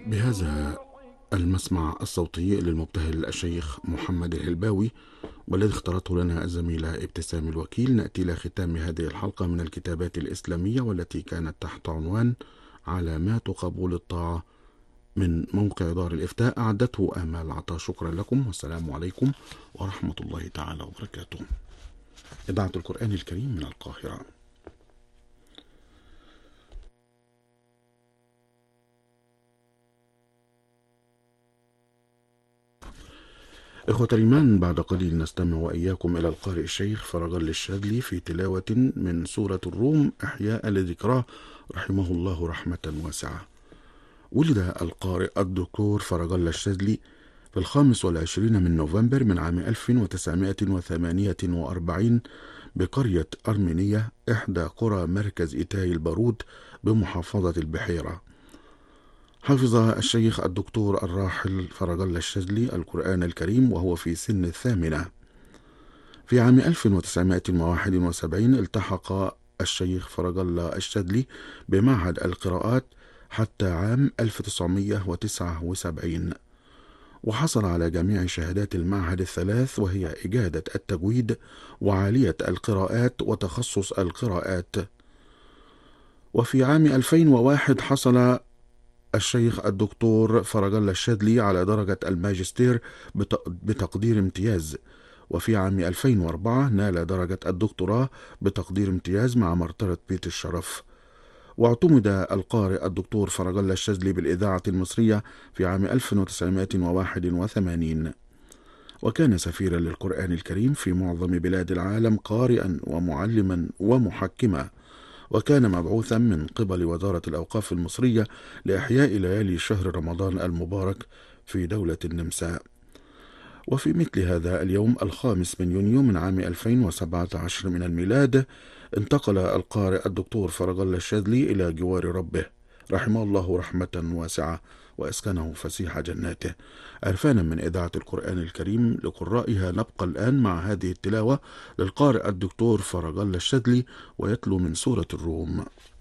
بهذا المسمع الصوتي للمبتهل الشيخ محمد الهلباوي، والذي اختارته لنا الزميلة ابتسام الوكيل، نأتي إلى ختام هذه الحلقة من الكتابات الإسلامية، والتي كانت تحت عنوان علامات قبول الطاعة، من موقع دار الإفتاء. أعدته آمال عطا. شكرا لكم، والسلام عليكم ورحمة الله تعالى وبركاته. إذاعة القرآن الكريم من القاهرة. إخوة الإيمان، بعد قليل نستمع وإياكم إلى القارئ الشيخ فرج الشاذلي في تلاوة من سورة الروم إحياء لذكراه رحمه الله رحمة واسعة. ولد القارئ الدكتور فرج الشاذلي في 25 من نوفمبر من عام 1948 بقرية أرمينية، إحدى قرى مركز إيتاي البارود بمحافظة البحيرة. حفظ الشيخ الدكتور الراحل فرج الشاذلي القرآن الكريم وهو في سن الثامنة. في عام 1971 التحق الشيخ فرج الشاذلي بمعهد القراءات حتى عام 1979، وحصل على جميع شهادات المعهد الثلاث، وهي إجادة التجويد وعالية القراءات وتخصص القراءات. وفي عام 2001 حصل الشيخ الدكتور فرج الشاذلي على درجة الماجستير بتقدير امتياز. وفي عام 2004 نال درجة الدكتوراه بتقدير امتياز مع مرتبة بيت الشرف. واعتمد القارئ الدكتور فرج الشاذلي بالإذاعة المصرية في عام 1981، وكان سفيرا للقرآن الكريم في معظم بلاد العالم، قارئا ومعلما ومحكما، وكان مبعوثا من قبل وزارة الأوقاف المصرية لإحياء ليالي شهر رمضان المبارك في دولة النمسا. وفي مثل هذا اليوم 5 من يونيو من عام 2017 من الميلاد انتقل القارئ الدكتور فرج الشاذلي إلى جوار ربه رحمه الله رحمة واسعة، وأسكنه فسيح جناته. عرفانا من إذاعة القرآن الكريم لقرائها، نبقى الآن مع هذه التلاوة للقارئ الدكتور فرج الشاذلي، ويتلو من سورة الروم.